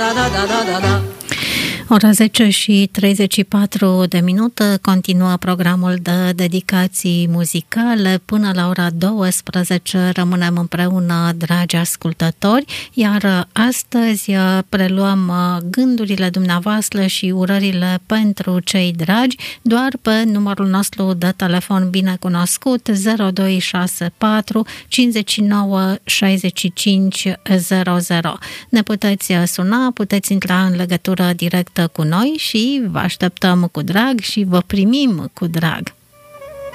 Ora 10 și 34 de minute, continuă programul de dedicații muzicale. Până la ora 12 rămânem împreună, dragi ascultători, iar astăzi preluăm gândurile dumneavoastră și urările pentru cei dragi doar pe numărul nostru de telefon binecunoscut 0264 59 65 00. Ne puteți suna, puteți intra în legătură directă cu noi și vă așteptăm cu drag și vă primim cu drag.